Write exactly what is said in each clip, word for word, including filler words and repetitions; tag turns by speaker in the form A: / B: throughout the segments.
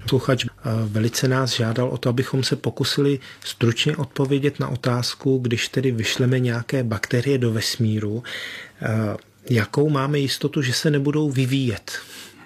A: Posluchač velice nás žádal o to, abychom se pokusili stručně odpovědět na otázku, když tedy vyšleme nějaké bakterie do vesmíru, jakou máme jistotu, že se nebudou vyvíjet?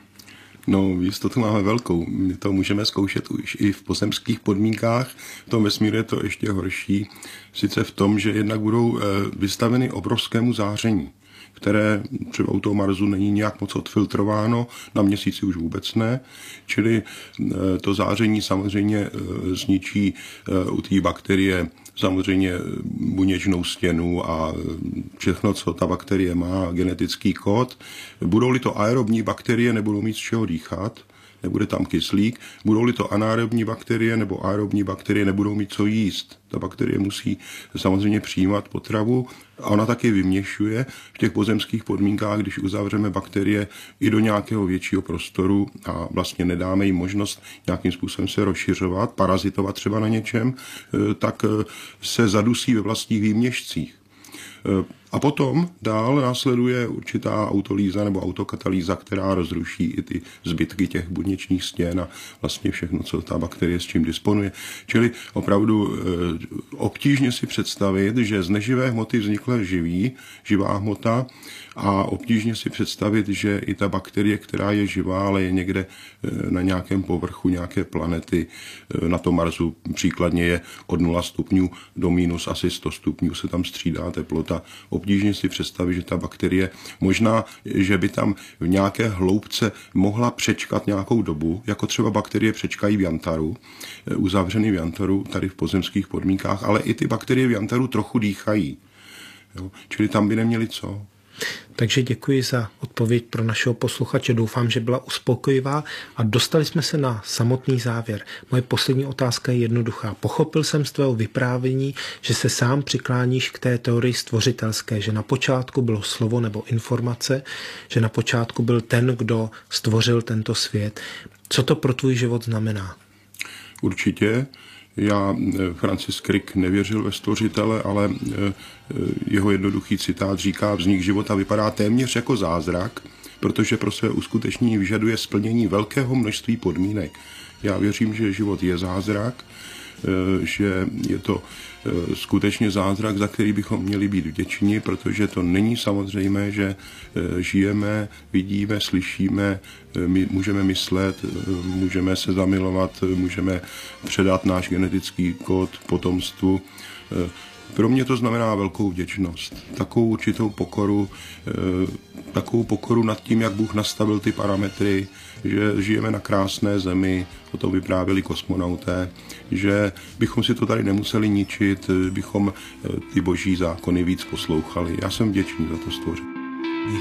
B: No, jistotu máme velkou. My to můžeme zkoušet už i v pozemských podmínkách. V tom vesmíru je to ještě horší. Sice v tom, že jednak budou vystaveny obrovskému záření, které třeba u toho Marsu není nějak moc odfiltrováno, na Měsíci už vůbec ne. Čili to záření samozřejmě zničí u té bakterie samozřejmě buněčnou stěnu a všechno, co ta bakterie má, genetický kód. Budou-li to aerobní bakterie, nebudou mít z čeho dýchat, nebude tam kyslík. Budou-li to anaerobní bakterie nebo aerobní bakterie, nebudou mít co jíst. Ta bakterie musí samozřejmě přijímat potravu a ona taky vyměšuje v těch pozemských podmínkách, když uzavřeme bakterie i do nějakého většího prostoru a vlastně nedáme jim možnost nějakým způsobem se rozšiřovat, parazitovat třeba na něčem, tak se zadusí ve vlastních výměšcích. A potom dál následuje určitá autolýza nebo autokatalýza, která rozruší i ty zbytky těch buněčných stěn a vlastně všechno, co ta bakterie s čím disponuje. Čili opravdu obtížně si představit, že z neživé hmoty vznikla živý, živá hmota a obtížně si představit, že i ta bakterie, která je živá, ale je někde na nějakém povrchu nějaké planety, na tom Marsu příkladně je od nula stupňů do minus asi sto stupňů se tam střídá teplota. Obtížně si představit, že ta bakterie možná, že by tam v nějaké hloubce mohla přečkat nějakou dobu, jako třeba bakterie přečkají v jantaru, uzavřený v jantaru tady v pozemských podmínkách, ale i ty bakterie v jantaru trochu dýchají. Jo? Čili tam by neměli co.
A: Takže děkuji za odpověď pro našeho posluchače. Doufám, že byla uspokojivá a dostali jsme se na samotný závěr. Moje poslední otázka je jednoduchá. Pochopil jsem z tvého vyprávění, že se sám přikláníš k té teorii stvořitelské, že na počátku bylo slovo nebo informace, že na počátku byl ten, kdo stvořil tento svět. Co to pro tvůj život znamená?
B: Určitě. Já, Francis Crick, nevěřil ve stvořitele, ale jeho jednoduchý citát říká, vznik života vypadá téměř jako zázrak, protože pro své uskutečnění vyžaduje splnění velkého množství podmínek. Já věřím, že život je zázrak, že je to skutečně zázrak, za který bychom měli být vděční, protože to není samozřejmé, že žijeme, vidíme, slyšíme, my můžeme myslet, můžeme se zamilovat, můžeme předat náš genetický kód potomstvu. Pro mě to znamená velkou vděčnost, takovou určitou pokoru, takovou pokoru nad tím, jak Bůh nastavil ty parametry, že žijeme na krásné zemi, o tom vyprávěli kosmonauté, že bychom si to tady nemuseli ničit, bychom ty boží zákony víc poslouchali. Já jsem vděčný za to stvoření.